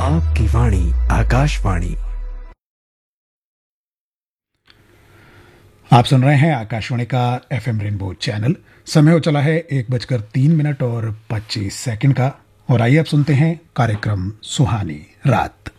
आपकी वाणी आकाशवाणी। आप सुन रहे हैं आकाशवाणी का एफएम रेनबो चैनल। समय हो चला है 1:03 और 25 सेकंड का। और आइए अब सुनते हैं कार्यक्रम सुहानी रात।